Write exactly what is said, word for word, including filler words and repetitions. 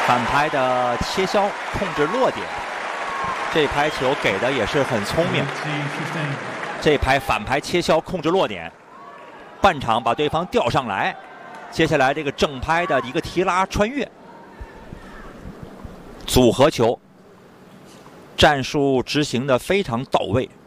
反拍的切削，控制落点，这拍球给的也是很聪明。这拍反拍切削，控制落点，半场把对方吊上来，接下来这个正拍的一个提拉穿越，组合球，战术执行的非常到位。